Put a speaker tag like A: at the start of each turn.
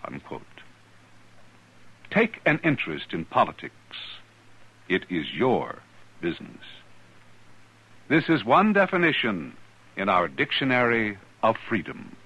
A: unquote. Take an interest in politics. It is your business. This is one definition in our dictionary of freedom.